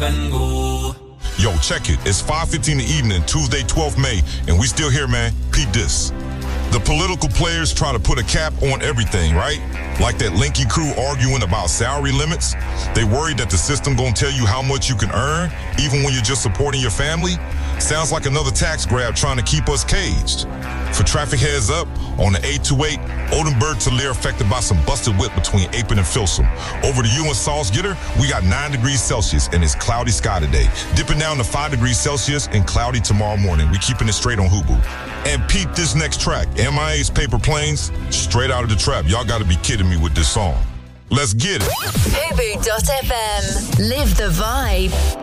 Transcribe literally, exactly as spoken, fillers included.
Yo, check it. It's five fifteen in the evening, Tuesday, twelfth of May, and we still here, man. Peep this. The political players try to put a cap on everything, right? Like that Linky crew arguing about salary limits. They worried that the system gonna tell you how much you can earn, even when you're just supporting your family. Sounds like another tax grab trying to keep us caged. For traffic heads up, on the eight two eight, Oldenburg to Lear affected by some busted whip between Apin and Filson. Over to you and Salzgitter, we got nine degrees Celsius and it's cloudy sky today. Dipping down to five degrees Celsius and cloudy tomorrow morning. We keeping it straight on Hubu. And peep this next track, M I A's Paper Planes, straight out of the trap. Y'all gotta be kidding me with this song. Let's get it. Hubu dot F M. Live the vibe.